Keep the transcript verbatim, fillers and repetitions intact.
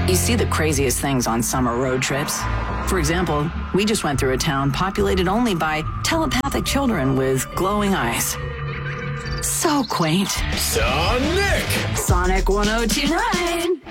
You see the craziest things on summer road trips. For example, we just went through a town populated only by telepathic children with glowing eyes. So quaint. Sonic! Sonic one oh two point nine.